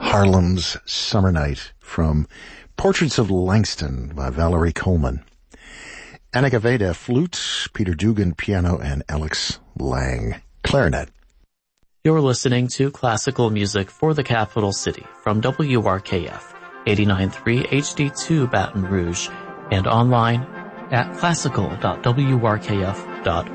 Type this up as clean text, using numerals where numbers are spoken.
Harlem's Summer Night from Portraits of Langston by Valerie Coleman. Anna Gaveda, flute, Peter Dugan, piano, and Alex Lang, clarinet. You're listening to classical music for the capital city from WRKF 89.3 HD2 Baton Rouge and online at classical.wrkf.org.